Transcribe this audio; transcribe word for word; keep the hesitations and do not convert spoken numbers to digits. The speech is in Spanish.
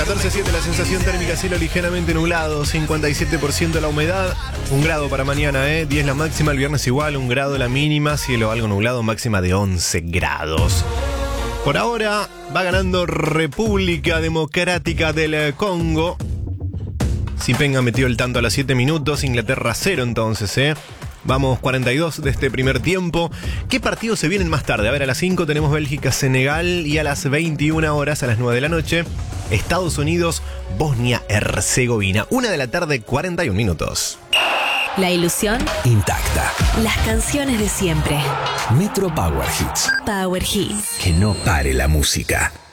catorce siete la sensación térmica, cielo ligeramente nublado, cincuenta y siete por ciento la humedad, un grado para mañana, ¿eh? diez la máxima, el viernes igual, un grado la mínima, cielo algo nublado, máxima de once grados. Por ahora va ganando República Democrática del Congo. Zipenga metió el tanto a los siete minutos, Inglaterra cero entonces, ¿eh? Vamos cuarenta y dos de este primer tiempo. ¿Qué partidos se vienen más tarde? A ver, a las cinco tenemos Bélgica-Senegal y a las veintiuna horas, a las nueve de la noche, Estados Unidos-Bosnia-Herzegovina. Una de la tarde, cuarenta y un minutos. La ilusión intacta. Las canciones de siempre. Metro Power Hits. Power Hits. Que no pare la música.